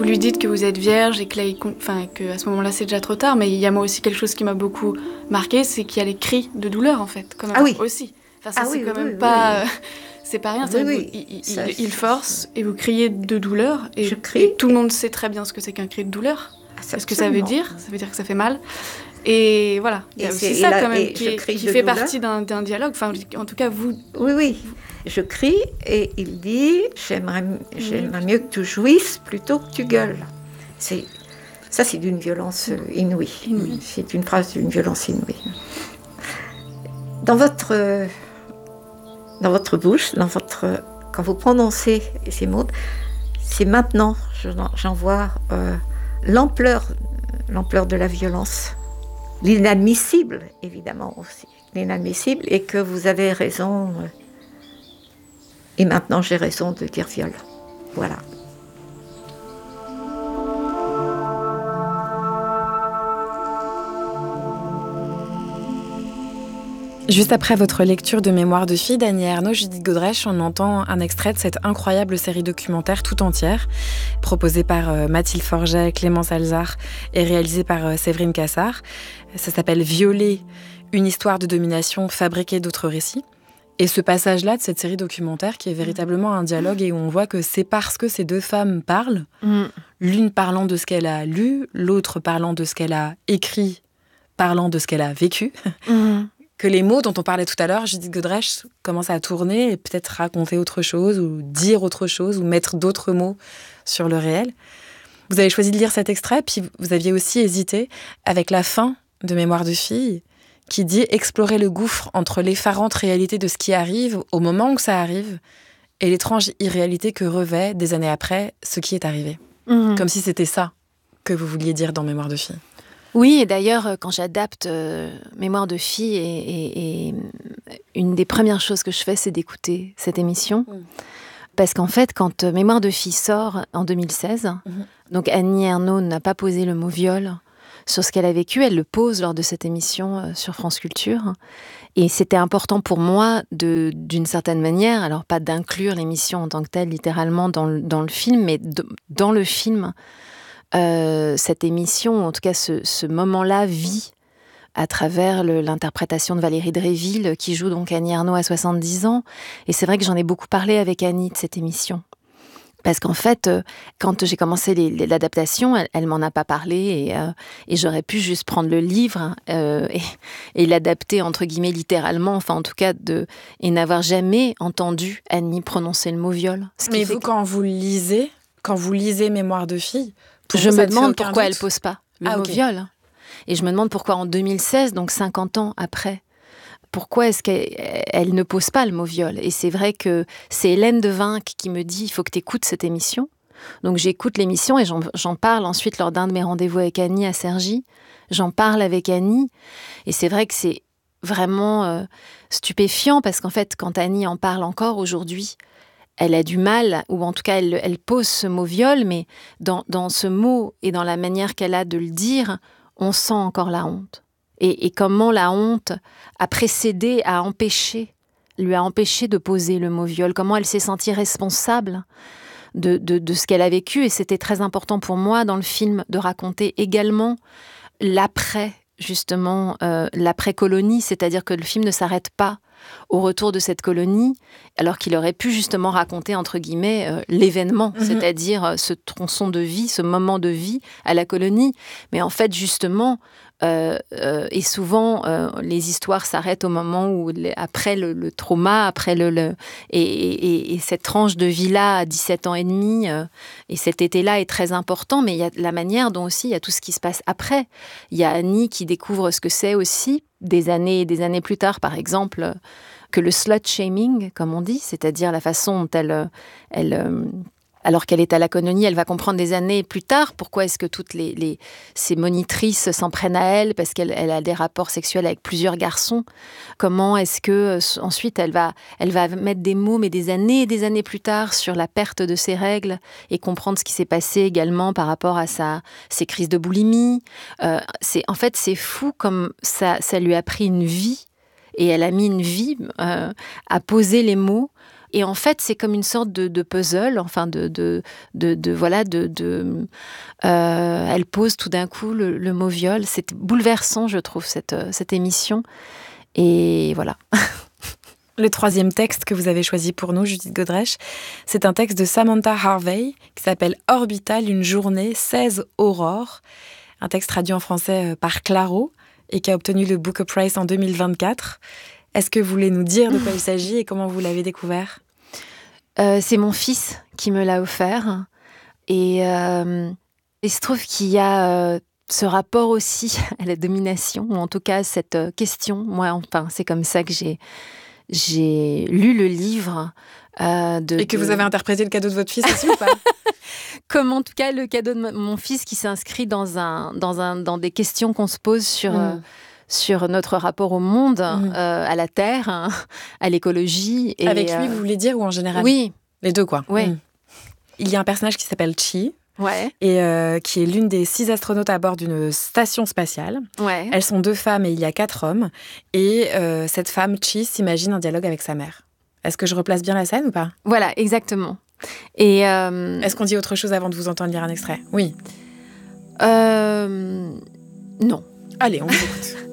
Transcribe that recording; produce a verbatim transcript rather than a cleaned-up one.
Vous lui dites que vous êtes vierge et que là, il, enfin, que à ce moment-là, c'est déjà trop tard. Mais il y a moi aussi quelque chose qui m'a beaucoup marqué, c'est qu'il y a les cris de douleur en fait, quand même. Ah oui. Aussi. Enfin, ça Ah c'est oui, quand oui, même oui, pas, oui. c'est pas rien. Oui, C'est oui. Vous, il, Ça, il, il force et vous criez de douleur et, Je crie. et tout le monde sait très bien ce que c'est qu'un cri de douleur. Ah, ce que ça veut dire. Ça veut dire que ça fait mal. Et voilà, il y a et aussi ça là, quand même qui, est, qui fait douleur. partie d'un, d'un dialogue. Enfin, en tout cas, vous... Oui, oui. Je crie et il dit « J'aimerais, j'aimerais mieux que tu jouisses plutôt que tu gueules ». C'est, ça, c'est d'une violence inouïe. inouïe. C'est une phrase d'une violence inouïe. Dans votre, dans votre bouche, dans votre, quand vous prononcez ces mots, c'est maintenant, j'en vois euh, l'ampleur, l'ampleur de la violence. L'inadmissible, évidemment aussi. L'inadmissible, et que vous avez raison. Euh, et maintenant, j'ai raison de dire viol. Voilà. Juste après votre lecture de Mémoire de fille d'Annie Ernaux, Judith Godrèche, on entend un extrait de cette incroyable série documentaire tout entière, proposée par euh, Mathilde Forget, Clémence Alzard et réalisée par euh, Séverine Cassard. Ça s'appelle « Violer, une histoire de domination fabriquée d'autres récits ». Et ce passage-là de cette série documentaire qui est véritablement un dialogue et où on voit que c'est parce que ces deux femmes parlent, mmh. l'une parlant de ce qu'elle a lu, l'autre parlant de ce qu'elle a écrit, parlant de ce qu'elle a vécu, mmh. que les mots dont on parlait tout à l'heure, Judith Godrèche commence à tourner et peut-être raconter autre chose ou dire autre chose ou mettre d'autres mots sur le réel. Vous avez choisi de lire cet extrait, puis vous aviez aussi hésité avec la fin de Mémoire de fille, qui dit explorer le gouffre entre l'effarante réalité de ce qui arrive au moment où ça arrive et l'étrange irréalité que revêt, des années après, ce qui est arrivé. Mmh. Comme si c'était ça que vous vouliez dire dans Mémoire de fille. Oui, et d'ailleurs, quand j'adapte euh, Mémoire de fille, et, et, et une des premières choses que je fais, c'est d'écouter cette émission. Mmh. Parce qu'en fait, quand euh, Mémoire de fille sort en deux mille seize, mmh. donc Annie Ernaux n'a pas posé le mot viol sur ce qu'elle a vécu, elle le pose lors de cette émission euh, sur France Culture. Et c'était important pour moi, de, d'une certaine manière, alors pas d'inclure l'émission en tant que telle, littéralement, dans le, dans le film, mais de, dans le film, euh, cette émission, en tout cas ce, ce moment-là, vit à travers le, l'interprétation de Valérie Dréville, qui joue donc Annie Ernaux à soixante-dix ans. Et c'est vrai que j'en ai beaucoup parlé avec Annie de cette émission. Parce qu'en fait, quand j'ai commencé les, les, l'adaptation, elle, elle m'en a pas parlé et, euh, et j'aurais pu juste prendre le livre euh, et, et l'adapter entre guillemets littéralement, enfin en tout cas, de, et n'avoir jamais entendu Annie prononcer le mot viol. Mais vous, que... quand vous lisez, quand vous lisez Mémoire de fille, je me demande pourquoi doute. Elle pose pas le ah, mot okay. viol. Et je me demande pourquoi en deux mille seize, donc cinquante ans après, pourquoi est-ce qu'elle ne pose pas le mot viol ? Et c'est vrai que c'est Hélène Devinck qui me dit « il faut que tu écoutes cette émission ». Donc j'écoute l'émission et j'en, j'en parle ensuite lors d'un de mes rendez-vous avec Annie à Cergy. J'en parle avec Annie et c'est vrai que c'est vraiment euh, stupéfiant parce qu'en fait, quand Annie en parle encore aujourd'hui, elle a du mal, ou en tout cas elle, elle pose ce mot viol, mais dans, dans ce mot et dans la manière qu'elle a de le dire, on sent encore la honte. Et, et comment la honte a précédé, a empêché, lui a empêché de poser le mot viol. Comment elle s'est sentie responsable de, de, de ce qu'elle a vécu. Et c'était très important pour moi dans le film de raconter également l'après, justement, euh, l'après-colonie. C'est-à-dire que le film ne s'arrête pas au retour de cette colonie, alors qu'il aurait pu justement raconter, entre guillemets, euh, l'événement, mmh. c'est-à-dire euh, ce tronçon de vie, ce moment de vie à la colonie. Mais en fait, justement... Euh, euh, et souvent, euh, les histoires s'arrêtent au moment où, les, après le, le trauma, après le, le et, et, et cette tranche de vie-là à dix-sept ans et demi, euh, et cet été-là est très important. Mais il y a la manière dont aussi il y a tout ce qui se passe après. Il y a Annie qui découvre ce que c'est aussi des années et des années plus tard, par exemple, que le slut shaming, comme on dit, c'est-à-dire la façon dont elle, elle euh, alors qu'elle est à la colonie, elle va comprendre des années plus tard pourquoi est-ce que toutes les, les, ces monitrices s'en prennent à elle, parce qu'elle elle a des rapports sexuels avec plusieurs garçons. Comment est-ce que euh, ensuite elle va, elle va mettre des mots, mais des années et des années plus tard, sur la perte de ses règles et comprendre ce qui s'est passé également par rapport à sa, ses crises de boulimie. Euh, c'est, en fait, c'est fou comme ça, ça lui a pris une vie, et elle a mis une vie euh, à poser les mots Et en fait, c'est comme une sorte de, de puzzle, enfin de, de, de, de voilà, de, de euh, elle pose tout d'un coup le, le mot viol. C'est bouleversant, je trouve, cette, cette émission. Et voilà. Le troisième texte que vous avez choisi pour nous, Judith Godrèche, c'est un texte de Samantha Harvey qui s'appelle « Orbital, une journée, seize aurores ». Un texte traduit en français par Claro et qui a obtenu le Booker Prize en deux mille vingt-quatre. Est-ce que vous voulez nous dire de quoi il s'agit et comment vous l'avez découvert ? euh, C'est mon fils qui me l'a offert. Et euh, il se trouve qu'il y a euh, ce rapport aussi à la domination, ou en tout cas cette euh, question. Moi, enfin, c'est comme ça que j'ai, j'ai lu le livre. Euh, de, et que de... vous avez interprété le cadeau de votre fils aussi ou pas ? Comme en tout cas le cadeau de mon fils qui s'inscrit dans, un, dans, un, dans des questions qu'on se pose sur... Mm. Euh, sur notre rapport au monde, mmh. euh, à la terre, hein, à l'écologie. Et avec lui, euh... vous voulez dire, ou en général ? Oui. Les deux, quoi. Oui. Mmh. Il y a un personnage qui s'appelle Chi, ouais. et euh, qui est l'une des six astronautes à bord d'une station spatiale. Ouais. Elles sont deux femmes et il y a quatre hommes. Et euh, cette femme, Chi, s'imagine un dialogue avec sa mère. Est-ce que je replace bien la scène ou pas ? Voilà, exactement. Et euh... Est-ce qu'on dit autre chose avant de vous entendre lire un extrait ? Oui. Euh... Non. Allez, on vous écoute.